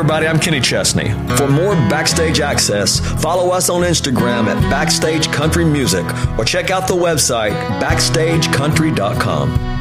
everybody. I'm Kenny Chesney. For more backstage access, follow us on Instagram at Backstage Country Music or check out the website backstagecountry.com.